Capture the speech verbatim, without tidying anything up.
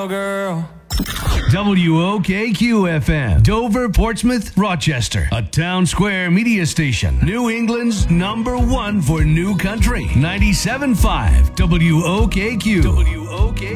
cowgirl. W O K Q F M, Dover, Portsmouth, Rochester, a town square media station. New England's number one for new country. ninety-seven point five W O K Q. W O K